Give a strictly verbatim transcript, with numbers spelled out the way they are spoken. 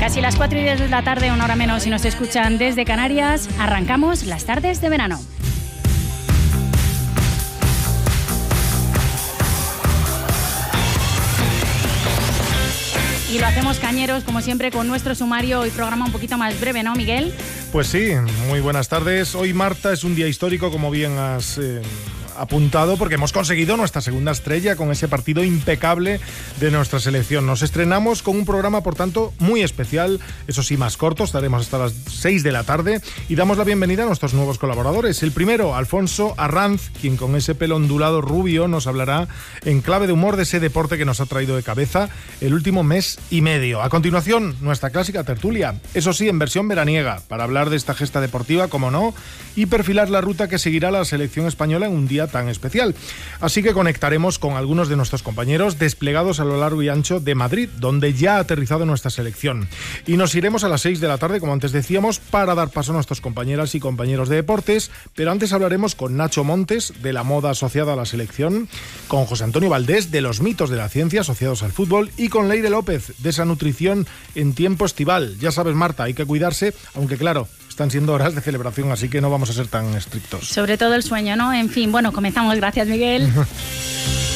Casi las cuatro y diez de la tarde, una hora menos si nos escuchan desde Canarias, arrancamos las tardes de verano. Y lo hacemos cañeros, como siempre, con nuestro sumario y programa un poquito más breve, ¿no, Miguel? Pues sí, muy buenas tardes. Hoy, Marta, es un día histórico, como bien has eh, apuntado, porque hemos conseguido nuestra segunda estrella con ese partido impecable de nuestra selección. Nos estrenamos con un programa, por tanto, muy especial, eso sí, más corto, estaremos hasta las seis de la tarde, y damos la bienvenida a nuestros nuevos colaboradores. El primero, Alfonso Arranz, quien con ese pelo ondulado rubio nos hablará en clave de humor de ese deporte que nos ha traído de cabeza el último mes y medio. A continuación, nuestra clásica tertulia, eso sí, en versión veraniega, para hablar de esta gesta deportiva, como no, y perfilar la ruta que seguirá la selección española en un día tan especial. Así que conectaremos con algunos de nuestros compañeros desplegados a lo largo y ancho de Madrid, donde ya ha aterrizado nuestra selección. Y nos iremos a las seis de la tarde, como antes decíamos, para dar paso a nuestras compañeras y compañeros de deportes, pero antes hablaremos con Nacho Montes, de la moda asociada a la selección, con José Antonio Valdés, de los mitos de la ciencia asociados al fútbol, y con Leire López, de esa nutrición en tiempo estival. Ya sabes, Marta, hay que cuidarse, aunque claro, están siendo horas de celebración, así que no vamos a ser tan estrictos. Sobre todo el sueño, ¿no? En fin, bueno, comenzamos. Gracias, Miguel.